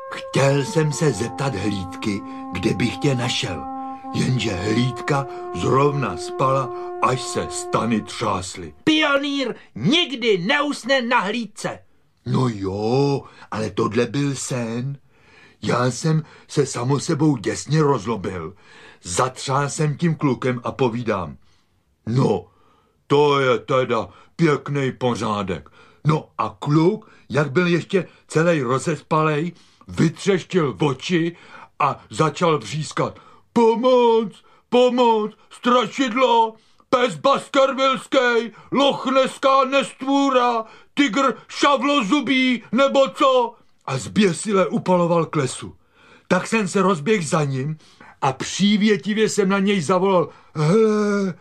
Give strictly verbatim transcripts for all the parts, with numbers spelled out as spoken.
Chtěl jsem se zeptat hlídky, kde bych tě našel, jenže hlídka zrovna spala, až se stany třásly. Pionýr nikdy neusne na hlídce. No jo, ale tohle byl sen. Já jsem se samo sebou děsně rozlobil. Zatřál jsem tím klukem a povídám. No, to je teda pěkný pořádek. No a kluk, jak byl ještě celý rozespalej, vytřeštil oči a začal vřískat. Pomoc, pomoc, strašidlo, pes baskervilský, lochneská nestvůra, tygr šavlozubý, nebo co? A zběsile upaloval k lesu. Tak jsem se rozběhl za ním a přívětivě jsem na něj zavolal. Hele,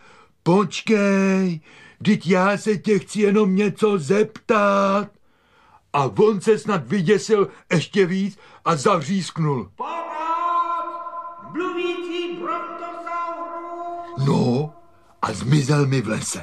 počkej, vždyť já se tě chci jenom něco zeptat. A on se snad vyděsil ještě víc a zavřísknul. Pomoc! Mluvící brontosaurus! No a zmizel mi v lese.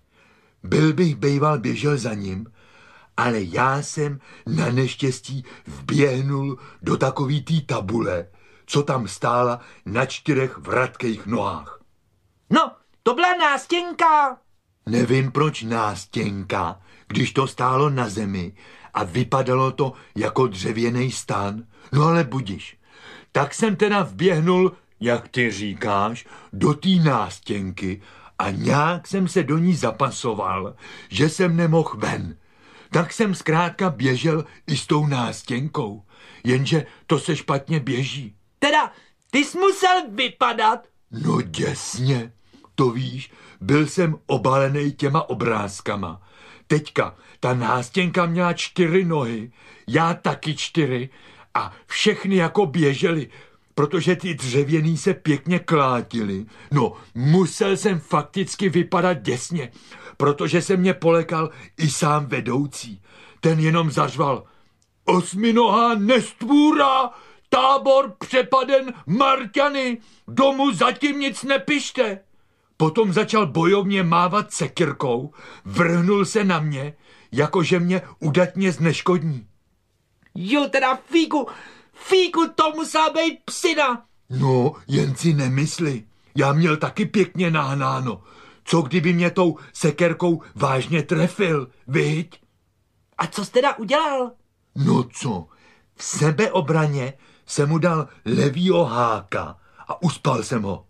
Byl bych bejval běžel za ním, ale já jsem na neštěstí vběhnul do takový té tabule, co tam stála na čtyřech vratkých nohách. No, to byla nástěnka. Nevím, proč nástěnka, když to stálo na zemi a vypadalo to jako dřevěný stán. No ale budiš. Tak jsem teda vběhnul, jak ty říkáš, do té nástěnky a nějak jsem se do ní zapasoval, že jsem nemohl ven. Tak jsem zkrátka běžel i s tou nástěnkou, jenže to se špatně běží. Teda, ty jsi musel vypadat? No děsně, to víš, byl jsem obalený těma obrázkama. Teďka ta nástěnka měla čtyři nohy, já taky čtyři a všechny jako běželi, protože ty dřevěný se pěkně klátily. No, musel jsem fakticky vypadat děsně, protože se mě polekal i sám vedoucí. Ten jenom zařval. Osminohá nestvůra, tábor přepaden Marťany, domů zatím nic nepište. Potom začal bojovně mávat sekyrkou, vrhnul se na mě, jakože mě udatně zneškodní. Jo, teda fíku, fíku, to musela být psina. No, jen si nemysli, já měl taky pěkně nahnáno. Co kdyby mě tou sekerkou vážně trefil, viď? A co jsi teda udělal? No co, v sebeobraně jsem mu dal levýho háka a uspal jsem ho.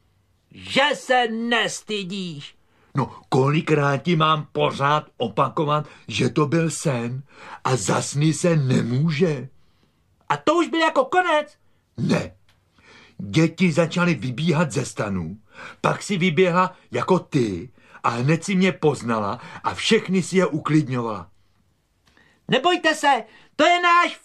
Že se nestydíš. No, kolikrát ti mám pořád opakovat, že to byl sen a za sny se nemůže. A to už byl jako konec? Ne. Děti začaly vybíhat ze stanů, pak si vyběhla jako ty a hned si mě poznala a všechny si je uklidňovala. Nebojte se, to je náš